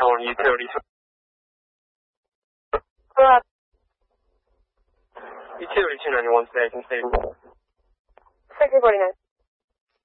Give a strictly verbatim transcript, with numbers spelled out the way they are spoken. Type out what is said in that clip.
on utility. Uh, Utility two ninety-one station, station. sixty forty-nine.